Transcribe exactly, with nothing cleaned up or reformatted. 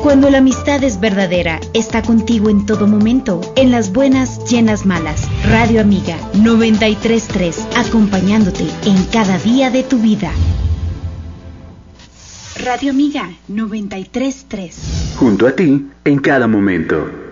Cuando la amistad es verdadera, está contigo en todo momento, en las buenas y en las malas. Radio Amiga noventa y tres punto tres, acompañándote en cada día de tu vida. Radio Amiga noventa y tres punto tres. Junto a ti en cada momento.